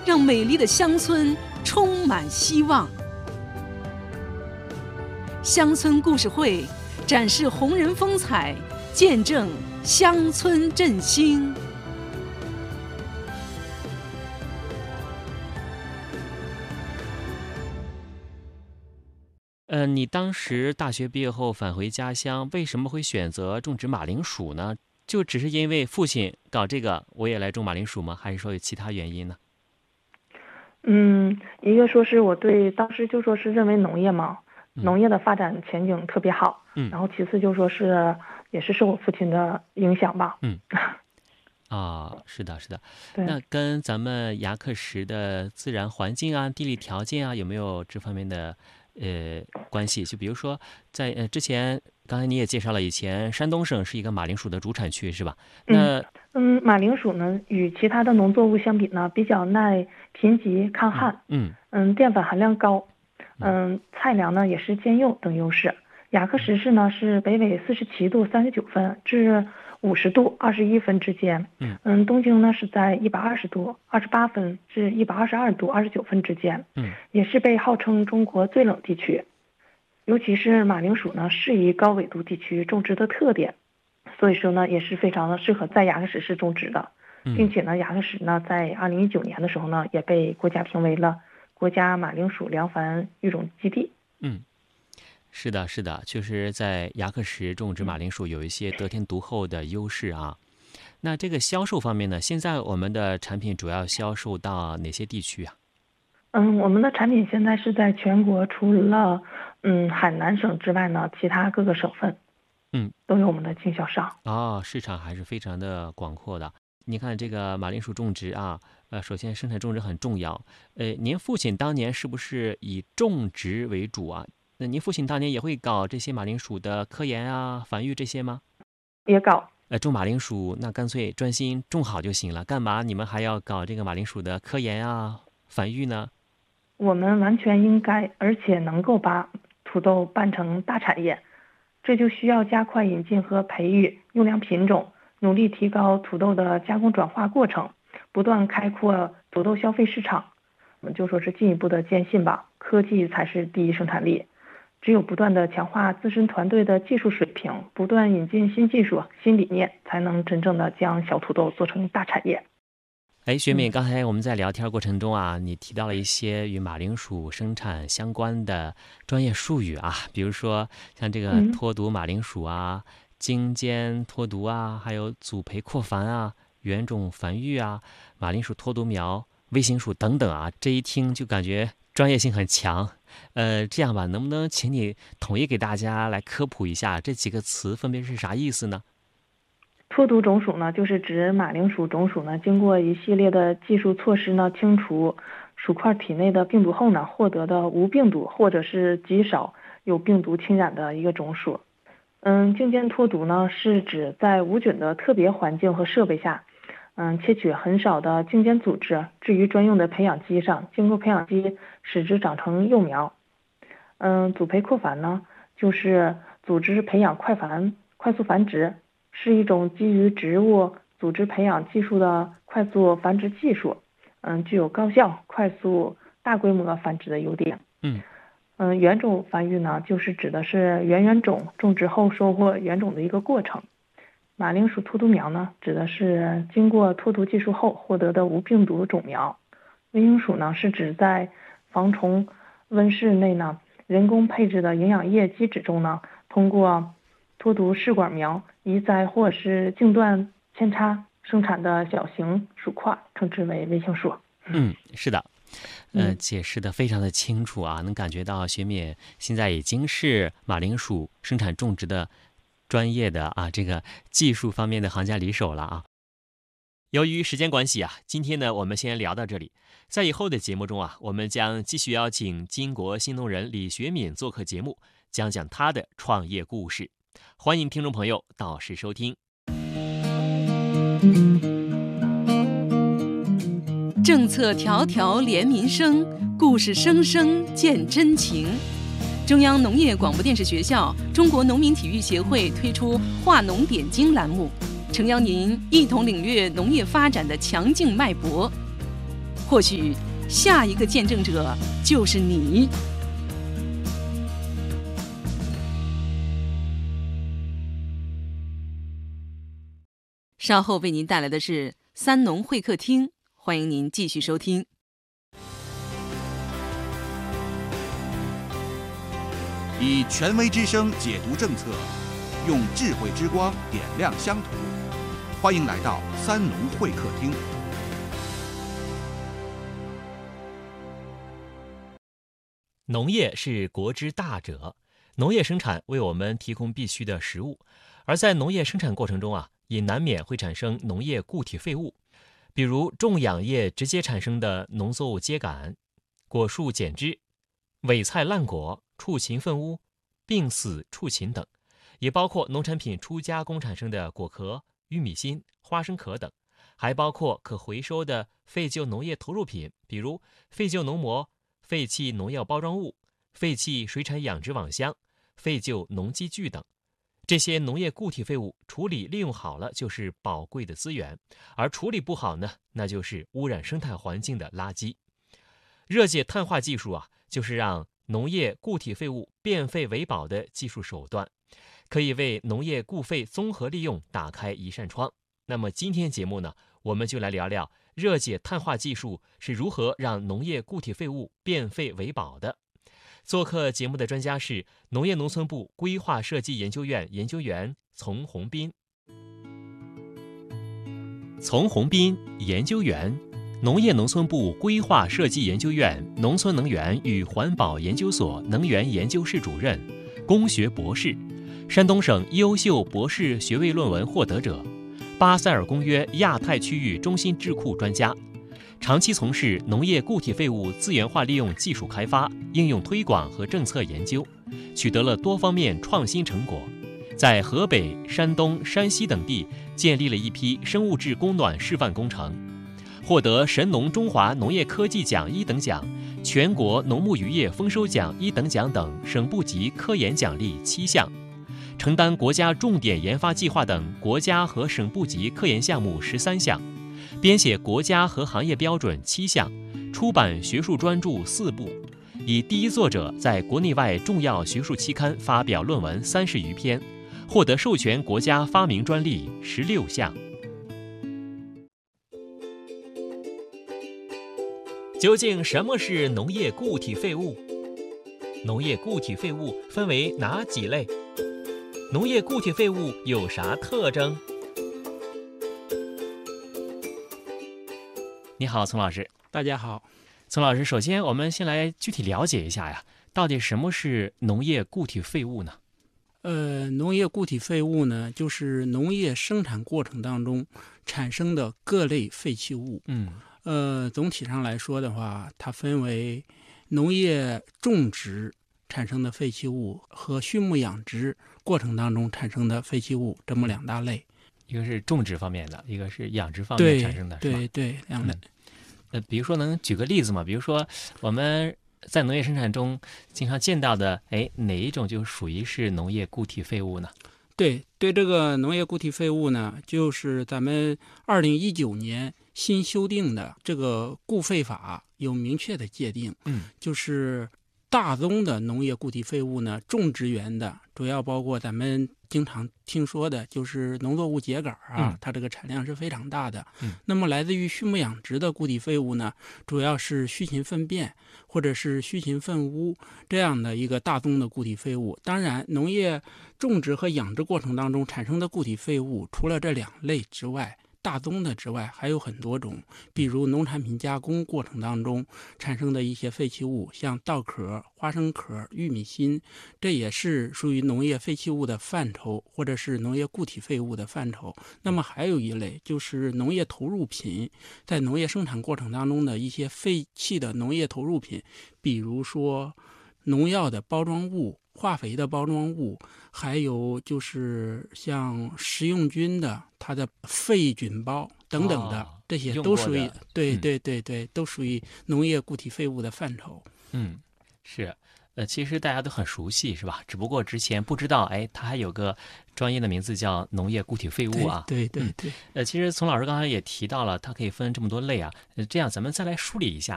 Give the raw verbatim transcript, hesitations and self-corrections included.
让美丽的乡村充满希望。乡村故事会展示红人风采，见证乡村振兴。 呃，你当时大学毕业后返回家乡，为什么会选择种植马铃薯呢？就只是因为父亲搞这个，我也来种马铃薯吗？还是说有其他原因呢？ 嗯，一个说是我对当时就说是认为农业嘛， 嗯农业的发展前景特别好， 嗯然后其次就说是也是受我父亲的影响吧。 嗯啊，是的，是的。 对， 那跟咱们牙克石的自然环境啊、地理条件啊，有没有这方面的呃关系？就比如说在呃之前，刚才你也介绍了，以前山东省是一个马铃薯的主产区，是吧？ 嗯那嗯，马铃薯呢与其他的农作物相比呢，比较耐贫瘠、抗嗯旱， 嗯嗯，淀粉含量高， 嗯嗯，菜粮呢也是兼用等优势。雅克什市呢是北纬四十七度三十九分至五十度二十一分之间， 嗯嗯，东经呢是在一百二十度二十八分至一百二十二度二十九分之间， 嗯也是被号称中国最冷地区。尤其是马铃薯呢，适宜高纬度地区种植的特点，所以说呢也是非常的适合在雅克什市种植的，并嗯且呢雅克什呢在二零一九年的时候呢也被国家评为了国家马铃薯良繁育种基地。 嗯。是的，是的，确实在牙克石种植马铃薯有一些得天独厚的优势啊。那这个销售方面呢，现在我们的产品主要销售到哪些地区啊？ 嗯，我们的产品现在是在全国除了嗯海南省之外呢，其他各个省份嗯， 都有我们的经销商。 哦，市场还是非常的广阔的。你看这个马铃薯种植啊，呃，首先生产种植很重要。呃，您父亲当年是不是以种植为主啊？那您父亲当年也会搞这些马铃薯的科研啊、繁育这些吗？ 也搞。 呃，种马铃薯那干脆专心种好就行了，干嘛你们还要搞这个马铃薯的科研啊、繁育呢？ 我们完全应该，而且能够把土豆办成大产业，这就需要加快引进和培育优良品种，努力提高土豆的加工转化过程，不断开阔土豆消费市场。我们就说是进一步的坚信吧，科技才是第一生产力。只有不断的强化自身团队的技术水平，不断引进新技术、新理念，才能真正的将小土豆做成大产业。 哎，学敏，刚才我们在聊天过程中啊，你提到了一些与马铃薯生产相关的专业术语啊，比如说像这个嗯脱毒马铃薯啊、精尖脱毒啊，还有组培扩繁啊、原种繁育啊、马铃薯脱毒苗、微型薯等等啊，这一听就感觉专业性很强。呃，这样吧，能不能请你统一给大家来科普一下这几个词分别是啥意思呢？ 脱毒种属呢，就是指马铃薯种属呢，经过一系列的技术措施呢，清除薯块体内的病毒后呢，获得的无病毒或者是极少有病毒侵染的一个种属。嗯，茎间脱毒呢，是指在无菌的特别环境和设备下，嗯，切取很少的茎间组织，置于专用的培养基上，经过培养基使之长成幼苗。嗯，组培扩繁呢，就是组织培养快繁、快速繁殖。是一种基于植物组织培养技术的快速繁殖技术，嗯，具有高效、快速、大规模繁殖的优点。 嗯嗯，原种繁育呢，就是指的是原原种种植后收获原种的一个过程。马铃薯脱毒苗呢，指的是经过脱毒技术后获得的无病毒种苗。微型薯呢，是指在防虫温室内呢，人工配置的营养液基质中呢，通过脱毒试管苗移栽或是茎段扦插生产的小型薯块，称之为微型薯。 嗯，是的，呃， 嗯解释的非常的清楚啊，能感觉到学敏现在已经是马铃薯生产种植的专业的啊这个技术方面的行家里手了啊。由于时间关系啊，今天呢我们先聊到这里，在以后的节目中啊，我们将继续邀请金国新农人李学敏做客节目，讲讲他的创业故事。欢迎听众朋友到时收听。 政策条条连民生，故事声声见真情。中央农业广播电视学校、中国农民体育协会推出“化农点睛”栏目，诚邀您一同领略农业发展的强劲脉搏。 或许下一个见证者就是你。稍后为您带来的是三农会客厅，欢迎您继续收听。 以权威之声解读政策，用智慧之光点亮乡土。欢迎来到三农会客厅。 农业是国之大者，农业生产为我们提供必需的食物，而在农业生产过程中啊，也难免会产生农业固体废物，比如种养业直接产生的农作物秸秆、果树剪枝、伪菜烂果、畜禽粪污、病死畜禽等，也包括农产品初加工产生的果壳、玉米芯、花生壳等，还包括可回收的废旧农业投入品，比如废旧农膜、废弃农药包装物、废弃水产养殖网箱、废旧农机具等。这些农业固体废物处理利用好了就是宝贵的资源，而处理不好呢，那就是污染生态环境的垃圾。热解碳化技术啊，就是让农业固体废物变废为宝的技术手段，可以为农业固废综合利用打开一扇窗。那么今天节目呢，我们就来聊聊热解碳化技术是如何让农业固体废物变废为宝的。做客节目的专家是农业农村部规划设计研究院研究员丛宏斌。丛宏斌研究员，农业农村部规划设计研究院农村能源与环保研究所能源研究室主任，工学博士，山东省优秀博士学位论文获得者，巴塞尔公约亚太区域中心智库专家，长期从事农业固体废物资源化利用技术开发、应用推广和政策研究，取得了多方面创新成果，在河北、山东、山西等地建立了一批生物质供暖示范工程，获得神农中华农业科技奖一等奖、全国农牧渔业丰收奖一等奖等省部级科研奖励七项，承担国家重点研发计划等国家和省部级科研项目十三项，编写国家和行业标准七项，出版学术专著四部，以第一作者在国内外重要学术期刊发表论文三十余篇，获得授权国家发明专利十六项。究竟什么是农业固体废物？农业固体废物分为哪几类？农业固体废物有啥特征？你好，丛老师。 大家好。 丛老师，首先我们先来具体了解一下呀，到底什么是农业固体废物呢？ 呃，农业固体废物呢，就是农业生产过程当中产生的各类废弃物。 嗯， 呃，总体上来说的话，它分为农业种植产生的废弃物和畜牧养殖过程当中产生的废弃物这么两大类。 一个是种植方面的，一个是养殖方面产生的， 对是吧？ 对对，两类。 呃，比如说能举个例子吗？比如说我们在农业生产中经常见到的，哎，哪一种就属于是农业固体废物呢？ 对对，这个农业固体废物呢，就是咱们二零一九年新修订的这个固废法有明确的界定， 嗯， 就是大宗的农业固体废物呢，种植园的主要包括咱们经常听说的就是农作物秸秆啊、嗯，它这个产量是非常大的。 嗯， 那么来自于畜牧养殖的固体废物呢，主要是畜禽粪便或者是畜禽粪污这样的一个大宗的固体废物。当然，农业种植和养殖过程当中产生的固体废物，除了这两类之外，大宗的之外还有很多种，比如农产品加工过程当中产生的一些废弃物，像稻壳、花生壳、玉米芯，这也是属于农业废弃物的范畴，或者是农业固体废物的范畴。那么还有一类就是农业投入品，在农业生产过程当中的一些废弃的农业投入品，比如说农药的包装物、化肥的包装物，还有就是像食用菌的它的废菌包等等的、哦、这些都属于对对对对、嗯、都属于农业固体废物的范畴。 嗯，是。 呃，其实大家都很熟悉，是吧？只不过之前不知道，哎，它还有个专业的名字叫农业固体废物啊。 对对对对。 呃，其实丛老师刚才也提到了，它可以分这么多类啊。呃，这样咱们再来梳理一下